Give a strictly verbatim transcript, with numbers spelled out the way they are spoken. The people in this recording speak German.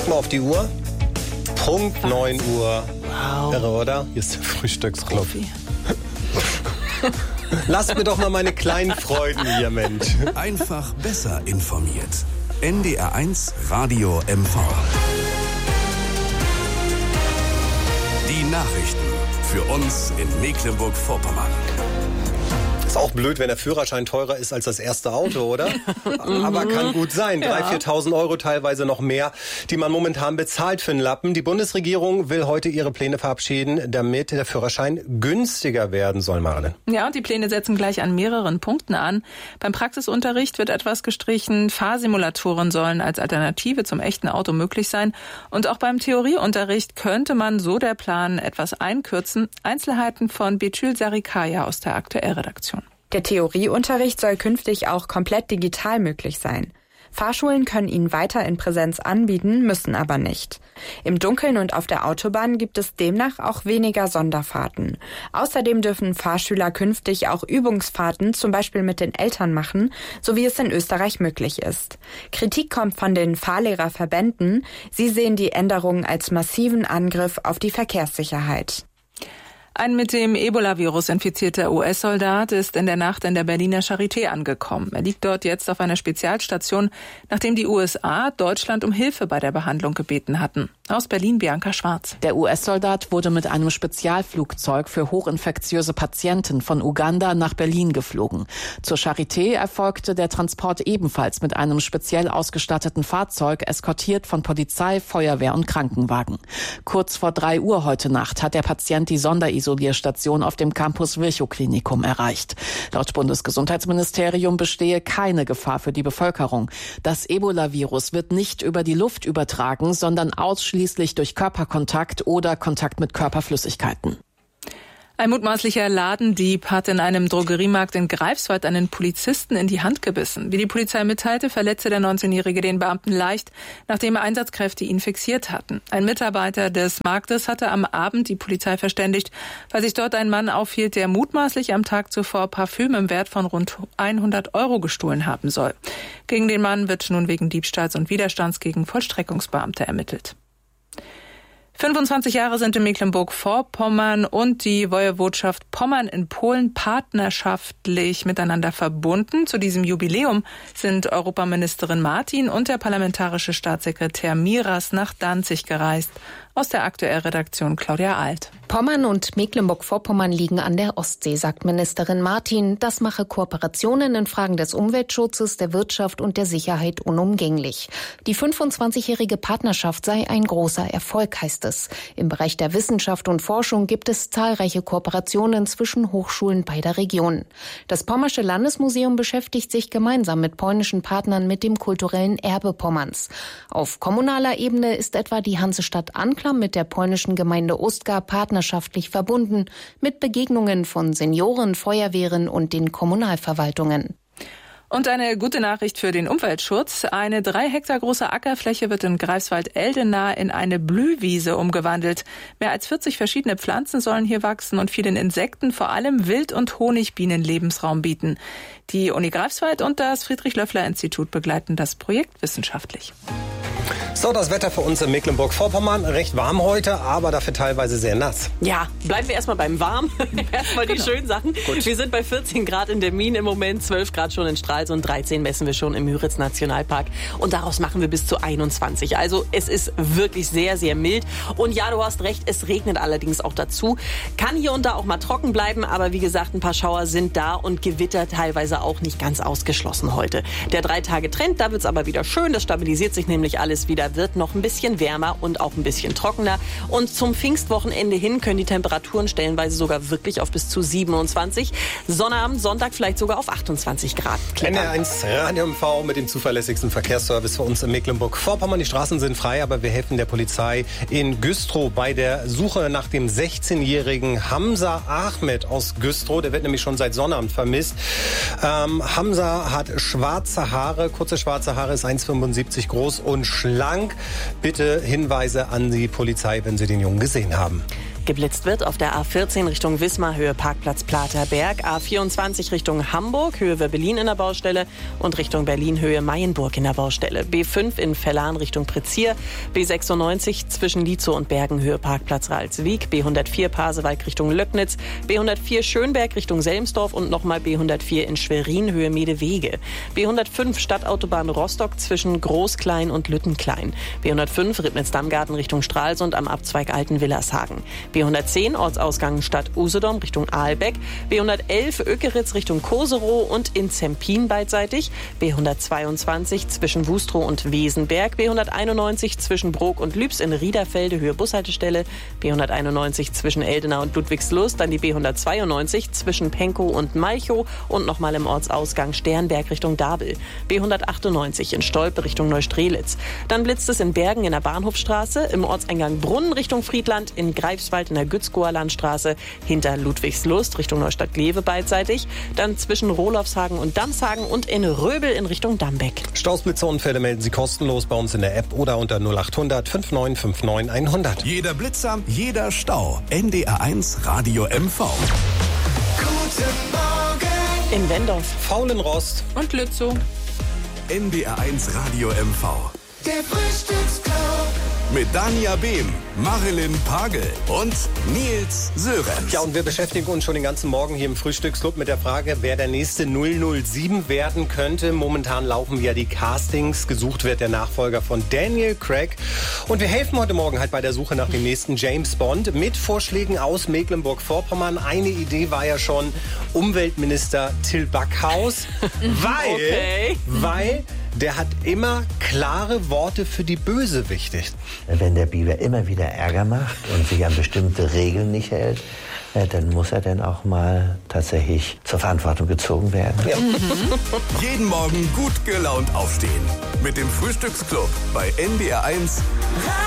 mal auf die Uhr. Punkt neun Uhr. Wow. Irre, oder? Hier ist der Frühstücksclub. Lasst mir doch mal meine kleinen Freuden hier, Mensch. Einfach besser informiert. N D R eins Radio M V. Die Nachrichten für uns in Mecklenburg-Vorpommern. Ist auch blöd, wenn der Führerschein teurer ist als das erste Auto, oder? Aber kann gut sein. dreitausend, viertausend Euro, teilweise noch mehr, die man momentan bezahlt für einen Lappen. Die Bundesregierung will heute ihre Pläne verabschieden, damit der Führerschein günstiger werden soll, Marlen. Ja, und die Pläne setzen gleich an mehreren Punkten an. Beim Praxisunterricht wird etwas gestrichen. Fahrsimulatoren sollen als Alternative zum echten Auto möglich sein. Und auch beim Theorieunterricht könnte man, so der Plan, etwas einkürzen. Einzelheiten von Betül Sarikaya aus der Aktuellredaktion. Der Theorieunterricht soll künftig auch komplett digital möglich sein. Fahrschulen können ihn weiter in Präsenz anbieten, müssen aber nicht. Im Dunkeln und auf der Autobahn gibt es demnach auch weniger Sonderfahrten. Außerdem dürfen Fahrschüler künftig auch Übungsfahrten, zum Beispiel mit den Eltern, machen, so wie es in Österreich möglich ist. Kritik kommt von den Fahrlehrerverbänden. Sie sehen die Änderungen als massiven Angriff auf die Verkehrssicherheit. Ein mit dem Ebola-Virus infizierter U S-Soldat ist in der Nacht in der Berliner Charité angekommen. Er liegt dort jetzt auf einer Spezialstation, nachdem die U S A Deutschland um Hilfe bei der Behandlung gebeten hatten. Aus Berlin Bianca Schwarz. Der U S-Soldat wurde mit einem Spezialflugzeug für hochinfektiöse Patienten von Uganda nach Berlin geflogen. Zur Charité erfolgte der Transport ebenfalls mit einem speziell ausgestatteten Fahrzeug, eskortiert von Polizei, Feuerwehr und Krankenwagen. Kurz vor drei Uhr heute Nacht hat der Patient die Sonderisolierstation auf dem Campus Virchow-Klinikum erreicht. Laut Bundesgesundheitsministerium bestehe keine Gefahr für die Bevölkerung. Das Ebola-Virus wird nicht über die Luft übertragen, sondern ausschließlich durch Körperkontakt oder Kontakt mit Körperflüssigkeiten. Ein mutmaßlicher Ladendieb hat in einem Drogeriemarkt in Greifswald einen Polizisten in die Hand gebissen. Wie die Polizei mitteilte, verletzte der neunzehnjährige den Beamten leicht, nachdem Einsatzkräfte ihn fixiert hatten. Ein Mitarbeiter des Marktes hatte am Abend die Polizei verständigt, weil sich dort ein Mann aufhielt, der mutmaßlich am Tag zuvor Parfüm im Wert von rund hundert Euro gestohlen haben soll. Gegen den Mann wird nun wegen Diebstahls und Widerstands gegen Vollstreckungsbeamte ermittelt. fünfundzwanzig Jahre sind in Mecklenburg-Vorpommern und die Woiwodschaft Pommern in Polen partnerschaftlich miteinander verbunden. Zu diesem Jubiläum sind Europaministerin Martin und der parlamentarische Staatssekretär Miras nach Danzig gereist. Aus der Aktuellredaktion Claudia Alt. Pommern und Mecklenburg-Vorpommern liegen an der Ostsee, sagt Ministerin Martin. Das mache Kooperationen in Fragen des Umweltschutzes, der Wirtschaft und der Sicherheit unumgänglich. Die fünfundzwanzigjährige Partnerschaft sei ein großer Erfolg, heißt es. Im Bereich der Wissenschaft und Forschung gibt es zahlreiche Kooperationen zwischen Hochschulen beider Regionen. Das Pommersche Landesmuseum beschäftigt sich gemeinsam mit polnischen Partnern mit dem kulturellen Erbe Pommerns. Auf kommunaler Ebene ist etwa die Hansestadt Anklam mit der polnischen Gemeinde Ostka partnerschaftlich verbunden, mit Begegnungen von Senioren, Feuerwehren und den Kommunalverwaltungen. Und eine gute Nachricht für den Umweltschutz. Eine drei Hektar große Ackerfläche wird in Greifswald-Eldenah in eine Blühwiese umgewandelt. Mehr als vierzig verschiedene Pflanzen sollen hier wachsen und vielen Insekten, vor allem Wild- und Honigbienen, Lebensraum bieten. Die Uni Greifswald und das Friedrich-Löffler-Institut begleiten das Projekt wissenschaftlich. So, das Wetter für uns in Mecklenburg-Vorpommern. Recht warm heute, aber dafür teilweise sehr nass. Ja, bleiben wir erstmal beim Warm. erstmal die genau. schönen Sachen. Gut. Wir sind bei vierzehn Grad in der Mien im Moment, zwölf Grad schon in Stralsund, dreizehn messen wir schon im Müritz-Nationalpark. Und daraus machen wir bis zu einundzwanzig. Also es ist wirklich sehr, sehr mild. Und ja, du hast recht, es regnet allerdings auch dazu. Kann hier und da auch mal trocken bleiben, aber wie gesagt, ein paar Schauer sind da und Gewitter teilweise auch nicht ganz ausgeschlossen heute. Der Drei-Tage-Trend, da wird's aber wieder schön. Das stabilisiert sich nämlich alles wieder, wird noch ein bisschen wärmer und auch ein bisschen trockener. Und zum Pfingstwochenende hin können die Temperaturen stellenweise sogar wirklich auf bis zu siebenundzwanzig. Sonnabend, Sonntag vielleicht sogar auf achtundzwanzig Grad klettern. N D R eins Radio M V mit dem zuverlässigsten Verkehrsservice für uns in Mecklenburg-Vorpommern. Die Straßen sind frei, aber wir helfen der Polizei in Güstrow bei der Suche nach dem sechzehnjährigen Hamza Ahmed aus Güstrow. Der wird nämlich schon seit Sonnabend vermisst. Ähm, Hamza hat schwarze Haare, kurze schwarze Haare, ist eins Komma fünfundsiebzig groß und schlank. Bitte Hinweise an die Polizei, wenn Sie den Jungen gesehen haben. Geblitzt wird auf der A vierzehn Richtung Wismar, Höhe Parkplatz Platerberg, A vierundzwanzig Richtung Hamburg, Höhe Werbelin in der Baustelle und Richtung Berlin, Höhe Mayenburg in der Baustelle. B fünf in Vellan Richtung Prezier, B sechsundneunzig zwischen Lietzow und Bergen, Höhe Parkplatz Ralswiek, B hundertvier Pasewalk Richtung Löcknitz, B hundertvier Schönberg Richtung Selmsdorf und nochmal B hundertvier in Schwerin, Höhe Medewege. B hundertfünf Stadtautobahn Rostock zwischen Großklein und Lüttenklein. B hundertfünf Ribnitz-Dammgarten Richtung Stralsund am Abzweig Altenwillershagen. B hundertzehn Ortsausgang Stadt Usedom Richtung Aalbeck. B hundertelf Ökeritz Richtung Koserow und in Zempin beidseitig. B hundertzweiundzwanzig zwischen Wustrow und Wesenberg. B hunderteinundneunzig zwischen Brok und Lübs in Riederfelde, Höhe Bushaltestelle. B hunderteinundneunzig zwischen Eldena und Ludwigslust. Dann die B hundertzweiundneunzig zwischen Penkow und Malchow und nochmal im Ortsausgang Sternberg Richtung Dabel. B hundertachtundneunzig in Stolpe Richtung Neustrelitz. Dann blitzt es in Bergen in der Bahnhofstraße, im Ortseingang Brunnen Richtung Friedland, in Greifswald in der Gützkower Landstraße, hinter Ludwigslust Richtung Neustadt-Glewe beidseitig, dann zwischen Rohlofshagen und Damshagen und in Röbel in Richtung Dambeck. Staus, Blitzer, Unfälle melden Sie kostenlos bei uns in der App oder unter null acht hundert fünfundneunzig neunundfünfzig hundert. Jeder Blitzer, jeder Stau. N D R eins Radio M V. Guten Morgen! In Wendorf, Faulenrost Und Lützow. N D R eins Radio M V. Der Frühstücksclub. Mit Dania Behm, Marilyn Pagel und Nils Sörensen. Ja, und wir beschäftigen uns schon den ganzen Morgen hier im Frühstücksclub mit der Frage, wer der nächste null null sieben werden könnte. Momentan laufen ja die Castings. Gesucht wird der Nachfolger von Daniel Craig. Und wir helfen heute Morgen halt bei der Suche nach dem nächsten James Bond mit Vorschlägen aus Mecklenburg-Vorpommern. Eine Idee war ja schon Umweltminister Till Backhaus, weil, Okay. weil der hat immer klare Worte für die Bösewichte. Wenn der Biber immer wieder Ärger macht und sich an bestimmte Regeln nicht hält, äh, dann muss er dann auch mal tatsächlich zur Verantwortung gezogen werden. Ja. Jeden Morgen gut gelaunt aufstehen. Mit dem Frühstücksclub bei N D R eins.